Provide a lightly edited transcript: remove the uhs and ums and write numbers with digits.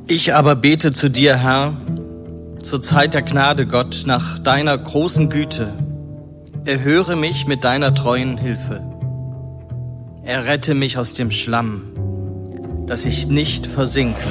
Ich aber bete zu dir, Herr, zur Zeit der Gnade, Gott, nach deiner großen Güte. Erhöre mich mit deiner treuen Hilfe. Errette mich aus dem Schlamm, dass ich nicht versinke.